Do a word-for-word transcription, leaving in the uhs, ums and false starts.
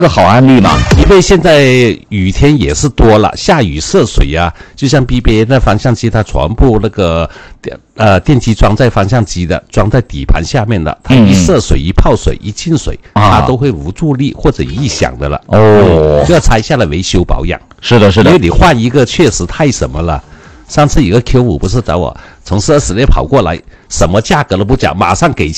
个好案例嘛。 因为现在雨天也是多了，下雨涉水啊，就像 B B A 那方向机，它全部那个呃电机装在方向机的，装在底盘下面的，它一涉水、一泡水、一进水，它都会无助力或者异响的了。哦，就要拆下来维修保养。 是的，是的， 因为你换一个确实太什么了。上次有个 Q 五不是找我从四二十内跑过来，什么价格都不讲，马上给钱。